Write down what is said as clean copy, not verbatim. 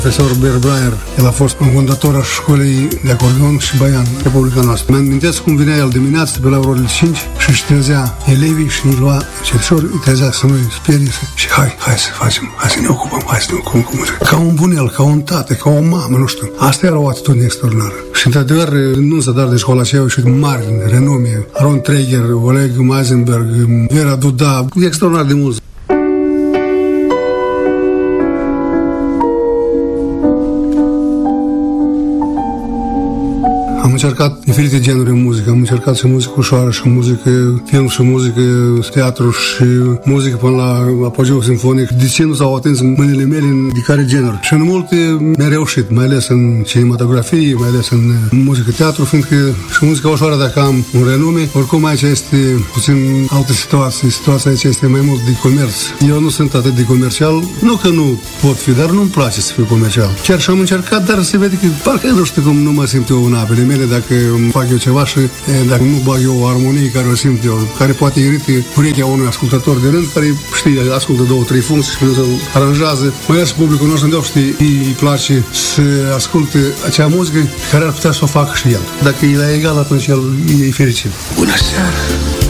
Profesor Berbraier, el a fost fondator al școlii de acordeon și baian în Republica noastră. Mi-am amintesc cum vinea el dimineața pe la orele 5 și își trezea elevii și îi lua cerșori, îi trezea să nu-i sperie și hai să facem, hai să ne ocupăm cu muzică. Ca un bunel, ca un tată, ca o mamă, nu știu. Asta era o atitudine extraordinară. Și într-adevăr, nu zadar de școala aceea și mari renume, Ron Traeger, Oleg Meisenberg, Vera Duda, extraordinar de mulți. Am încercat diferite genuri de muzică. Am încercat și muzică ușoară, și muzică film, și muzică teatru, și muzică până la apogeu simfonic. De ce nu s-au atins mâinile mele în de care genuri? Și în multe mi-a reușit, mai ales în cinematografie, mai ales în muzică teatru, fiindcă și muzica ușoară, dacă am un renume, oricum aici este puțin altă situație. Situația aici este mai mult de comerț. Eu nu sunt atât de comercial, nu că nu pot fi, dar nu-mi place să fiu comercial. Chiar și am încercat, dar se vede că parcă nu știu cum nu mă simt eu în apele mele dacă fac eu ceva și dacă nu bag eu o armonie care o simt eu, care poate irite urechea unui ascultător de rând, care știe, ascultă 2-3 funcții și se aranjează. Mai ales publicul nostru de știi, îi place să asculte acea muzică care ar putea să o facă și el. Dacă e la egal, atunci el e fericit. Bună seara!